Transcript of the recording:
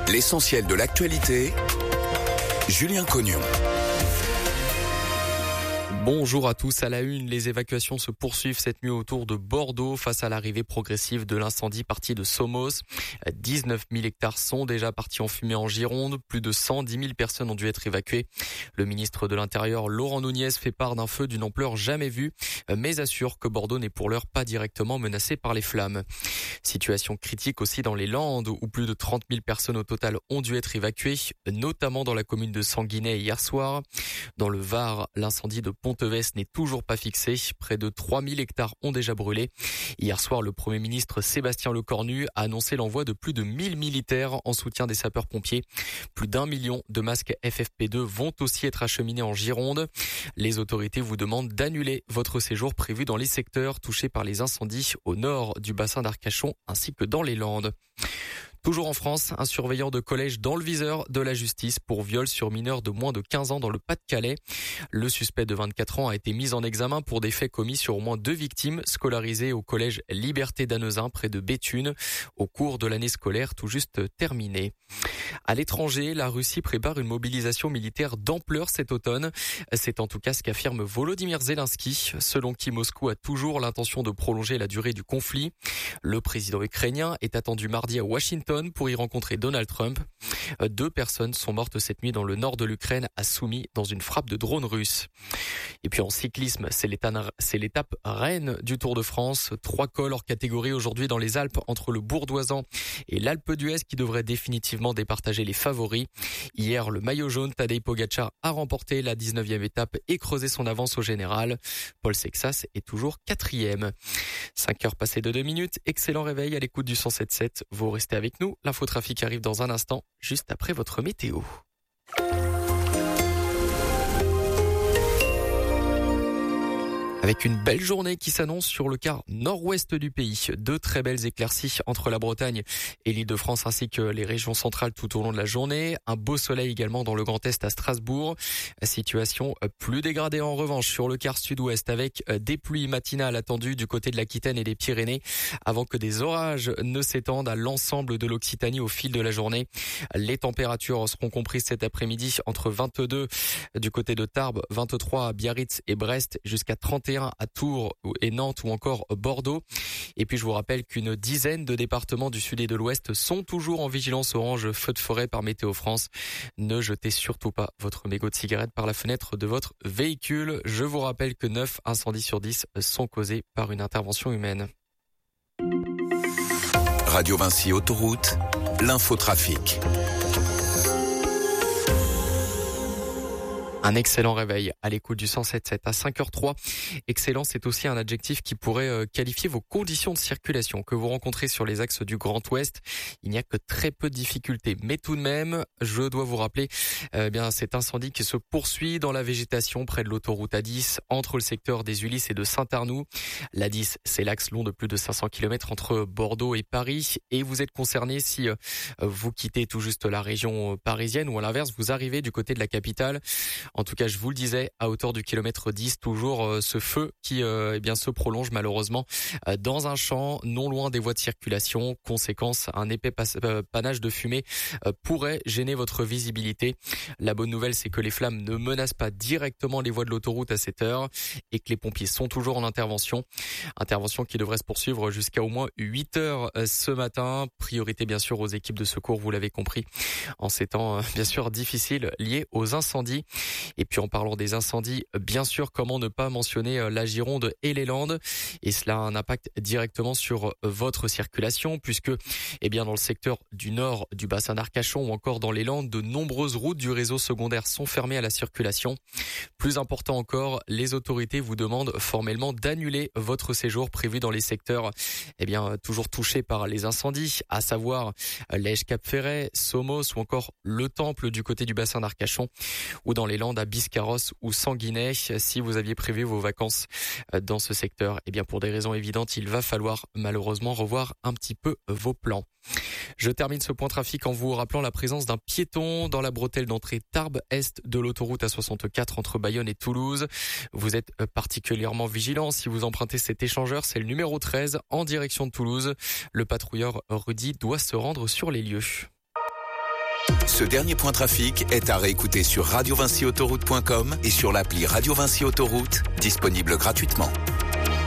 L'essentiel de l'actualité, Julien Cognon. Bonjour à tous. À la une, les évacuations se poursuivent cette nuit autour de Bordeaux face à l'arrivée progressive de l'incendie parti de Somos. 19 000 hectares sont déjà partis en fumée en Gironde. Plus de 110 000 personnes ont dû être évacuées. Le ministre de l'Intérieur, Laurent Nunez, fait part d'un feu d'une ampleur jamais vue, mais assure que Bordeaux n'est pour l'heure pas directement menacé par les flammes. Situation critique aussi dans les Landes, où plus de 30 000 personnes au total ont dû être évacuées, notamment dans la commune de Sanguinet hier soir. Dans le Var, l'incendie de Ponteves n'est toujours pas fixé. Près de 3 000 hectares ont déjà brûlé. Hier soir, le Premier ministre Sébastien Lecornu a annoncé l'envoi de plus de 1000 militaires en soutien des sapeurs-pompiers. Plus d'1 million de masques FFP2 vont aussi être acheminés en Gironde. Les autorités vous demandent d'annuler votre séjour prévu dans les secteurs touchés par les incendies au nord du bassin d'Arcachon ainsi que dans les Landes. Toujours en France, un surveillant de collège dans le viseur de la justice pour viol sur mineur de moins de 15 ans dans le Pas-de-Calais. Le suspect de 24 ans a été mis en examen pour des faits commis sur au moins 2 victimes scolarisées au collège Liberté d'Annezin près de Béthune au cours de l'année scolaire tout juste terminée. À l'étranger, la Russie prépare une mobilisation militaire d'ampleur cet automne. C'est en tout cas ce qu'affirme Volodymyr Zelensky, selon qui Moscou a toujours l'intention de prolonger la durée du conflit. Le président ukrainien est attendu mardi à Washington pour y rencontrer Donald Trump. 2 personnes sont mortes cette nuit dans le nord de l'Ukraine à Soumy dans une frappe de drone russe. Et puis en cyclisme, c'est l'étape reine du Tour de France. 3 cols hors catégorie aujourd'hui dans les Alpes entre le Bourdoisan et l'Alpe d'Huez qui devraient définitivement départager les favoris. Hier, le maillot jaune Tadej Pogačar a remporté la 19e étape et creusé son avance au général. Paul Sexas est toujours 4e. 5 heures passées de 2 minutes. Excellent réveil à l'écoute du 107.7. Vous restez avec nous. L'infotrafic arrive dans un instant, juste après votre météo. Avec une belle journée qui s'annonce sur le quart nord-ouest du pays. 2 très belles éclaircies entre la Bretagne et l'Île-de-France ainsi que les régions centrales tout au long de la journée. Un beau soleil également dans le Grand Est à Strasbourg. Situation plus dégradée en revanche sur le quart sud-ouest avec des pluies matinales attendues du côté de l'Aquitaine et des Pyrénées avant que des orages ne s'étendent à l'ensemble de l'Occitanie au fil de la journée. Les températures seront comprises cet après-midi entre 22 du côté de Tarbes, 23 à Biarritz et Brest jusqu'à 31 à Tours et Nantes ou encore Bordeaux. Et puis je vous rappelle qu'une dizaine de départements du sud et de l'ouest sont toujours en vigilance orange feu de forêt par Météo France. Ne jetez surtout pas votre mégot de cigarette par la fenêtre de votre véhicule. Je vous rappelle que 9 incendies sur 10 sont causés par une intervention humaine. Radio Vinci Autoroute, l'infotrafic. Un excellent réveil à l'écoute du 107.7 à 5h03. Excellent, c'est aussi un adjectif qui pourrait qualifier vos conditions de circulation que vous rencontrez sur les axes du Grand Ouest. Il n'y a que très peu de difficultés, mais tout de même, je dois vous rappeler cet incendie qui se poursuit dans la végétation près de l'autoroute A10 entre le secteur des Ulisses et de Saint-Arnoux. L'A10, c'est l'axe long de plus de 500 km entre Bordeaux et Paris et vous êtes concerné si vous quittez tout juste la région parisienne ou à l'inverse, vous arrivez du côté de la capitale. En tout cas, je vous le disais, à hauteur du kilomètre 10, toujours ce feu qui se prolonge malheureusement dans un champ non loin des voies de circulation. Conséquence, un épais panache de fumée pourrait gêner votre visibilité. La bonne nouvelle, c'est que les flammes ne menacent pas directement les voies de l'autoroute à cette heure et que les pompiers sont toujours en intervention. Intervention qui devrait se poursuivre jusqu'à au moins 8 heures ce matin. Priorité bien sûr aux équipes de secours, vous l'avez compris, en ces temps bien sûr difficiles liés aux incendies. Et puis en parlant des incendies, bien sûr, comment ne pas mentionner la Gironde et les Landes. Et cela a un impact directement sur votre circulation puisque dans le secteur du nord du bassin d'Arcachon ou encore dans les Landes, de nombreuses routes du réseau secondaire sont fermées à la circulation. Plus important encore, les autorités vous demandent formellement d'annuler votre séjour prévu dans les secteurs toujours touchés par les incendies, à savoir Lège-Cap-Ferret, Somos ou encore le Temple du côté du bassin d'Arcachon ou dans les Landes à Biscarrosse ou Sanguinet. Si vous aviez prévu vos vacances dans ce secteur, pour des raisons évidentes, il va falloir malheureusement revoir un petit peu vos plans. Je termine ce point trafic en vous rappelant la présence d'un piéton dans la bretelle d'entrée Tarbes-Est de l'autoroute A64 entre Bayonne et Toulouse. Vous êtes particulièrement vigilant si vous empruntez cet échangeur, c'est le numéro 13 en direction de Toulouse. Le patrouilleur Rudy doit se rendre sur les lieux. Ce dernier point trafic est à réécouter sur radiovincyautoroute.com et sur l'appli Radio Vinci Autoroute, disponible gratuitement.